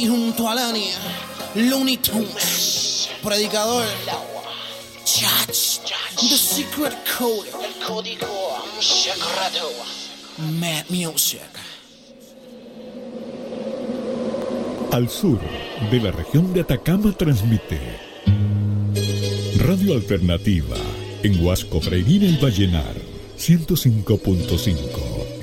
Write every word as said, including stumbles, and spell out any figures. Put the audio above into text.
Y junto a Lania, Looney Tunes, Predicador, Chach, The Secret Code, el código secreto, Mad Music. Al sur de la región de Atacama transmite Radio Alternativa en Huasco, Freirina y Vallenar, ciento cinco punto cinco.